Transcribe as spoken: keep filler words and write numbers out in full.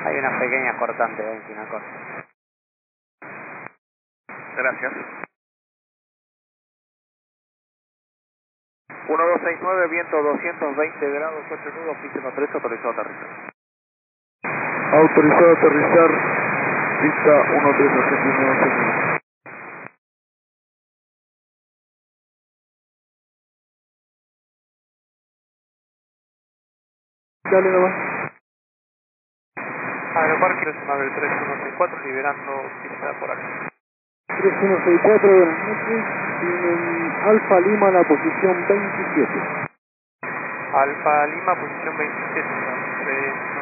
Hay una pequeña cortante ahí en Quinacor. Gracias. uno dos seis nueve, viento doscientos veinte grados, ocho nudos, pista tres, autorizado a aterrizar. Autorizado a aterrizar, pista uno tres ochenta y nueve. Dale nomás. Aeroparque Nacional tres uno seis cuatro, liberando pista por aquí. tres uno seis cuatro, buenas noches. Tienen Alfa Lima la posición veintisiete. Alfa Lima, posición veintisiete, entonces